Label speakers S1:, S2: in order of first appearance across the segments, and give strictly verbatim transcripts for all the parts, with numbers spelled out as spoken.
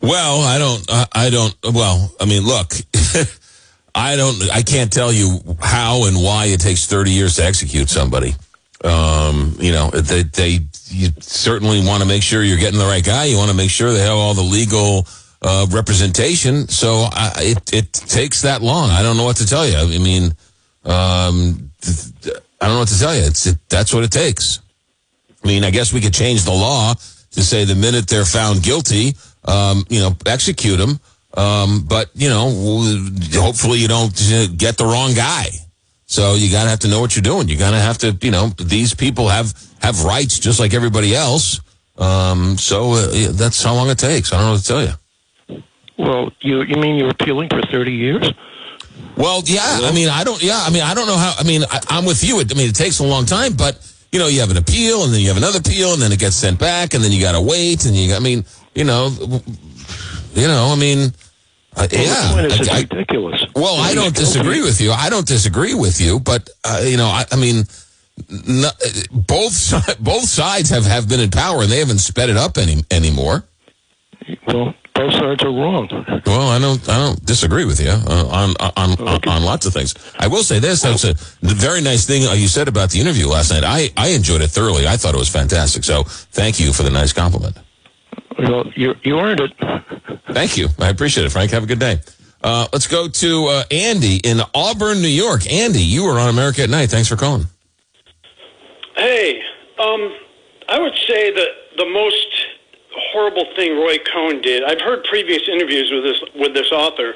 S1: Well, I don't, uh, I don't, well, I mean, look, I don't, I can't tell you how and why it takes thirty years to execute somebody. Um, you know, they, they, you certainly want to make sure you're getting the right guy. You want to make sure they have all the legal uh, representation. So I, it, it takes that long. I don't know what to tell you. I mean, um, I don't know what to tell you. It's, it, that's what it takes. I mean, I guess we could change the law to say the minute they're found guilty, um, you know, execute them. Um, but, you know, hopefully you don't get the wrong guy. So you got to have to know what you're doing. You got to have to, you know, these people have, have rights just like everybody else. Um, so uh, that's how long it takes. I don't know what to tell you.
S2: Well, you you mean you're appealing for thirty years?
S1: Well, yeah. I mean, I don't, yeah. I mean, I don't know how, I mean, I, I'm with you. I mean, it takes a long time, but, you know, you have an appeal and then you have another appeal and then it gets sent back and then you got to wait and you got, I mean, you know, you know, I mean, Uh,
S2: well,
S1: yeah,
S2: the point is, it's
S1: I,
S2: ridiculous.
S1: Well, I don't disagree with you. I don't disagree with you, but uh, you know, I, I mean, no, both both sides have, have been in power, and they haven't sped it up any anymore.
S2: Well, both sides are wrong.
S1: Well, I don't I don't disagree with you uh, on on okay. on lots of things. I will say this: that's a very nice thing you said about the interview last night. I I enjoyed it thoroughly. I thought it was fantastic. So, thank you for the nice compliment.
S2: Well, you you earned it.
S1: Thank you. I appreciate it, Frank. Have a good day. Uh, let's go to uh, Andy in Auburn, New York. Andy, you are on America at Night. Thanks for calling.
S3: Hey, um, I would say that the most horrible thing Roy Cohn did, I've heard previous interviews with this with this author,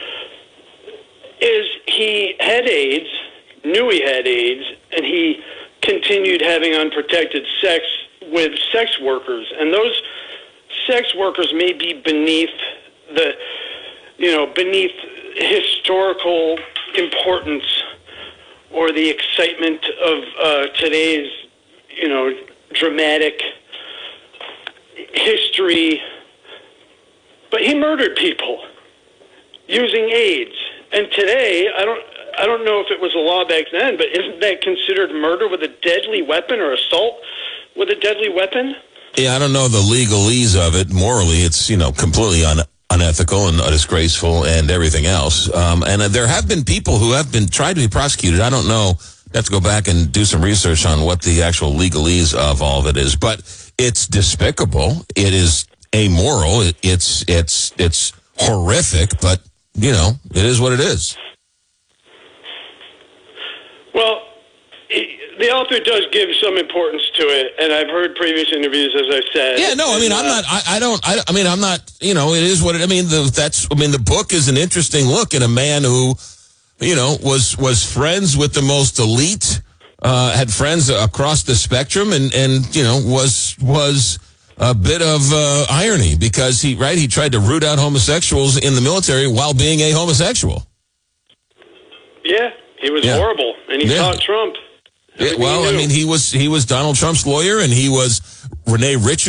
S3: is he had AIDS, knew he had AIDS, and he continued having unprotected sex with sex workers. And those sex workers may be beneath the, you know, beneath historical importance or the excitement of uh, today's, you know, dramatic history. But he murdered people using AIDS. And today, I don't, I don't know if it was a law back then, but isn't that considered murder with a deadly weapon or assault with a deadly weapon?
S1: Yeah, I don't know the legalese of it. Morally, it's, you know, completely un- unethical and disgraceful and everything else. Um, and uh, there have been people who have been tried to be prosecuted. I don't know. I have to go back and do some research on what the actual legalese of all of it is. But it's despicable. It is amoral. It, it's it's it's horrific. But, you know, it is what it is.
S3: Well, the author does give some importance to it, and I've heard previous interviews, as I said.
S1: Yeah, no, I mean, I'm not, I, I don't, I, I mean, I'm not, you know, it is what it, I mean, the, that's, I mean, the book is an interesting look at a man who, you know, was, was friends with the most elite, uh, had friends across the spectrum and, and, you know, was, was a bit of, uh, irony because he, right, he tried to root out homosexuals in the military while being a homosexual.
S3: Yeah, he was yeah. horrible, and he yeah. taught Trump.
S1: Yeah, well, I mean, he was he was Donald Trump's lawyer, and he was Renee Richards.